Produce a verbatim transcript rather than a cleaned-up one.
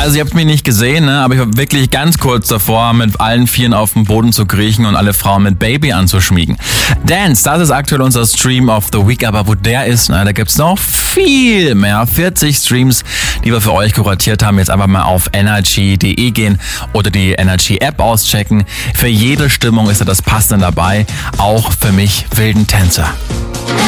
Also ihr habt mich nicht gesehen, ne? Aber ich war wirklich ganz kurz davor, mit allen Vieren auf dem Boden zu kriechen und alle Frauen mit Baby anzuschmiegen. Dance, das ist aktuell unser Stream of the Week, aber wo der ist, na, da gibt's noch viel mehr. vierzig Streams, die wir für euch kuratiert haben. Jetzt einfach mal auf energy punkt de gehen oder die Energy App auschecken. Für jede Stimmung ist da das Passende dabei, auch für mich wilden Tänzer.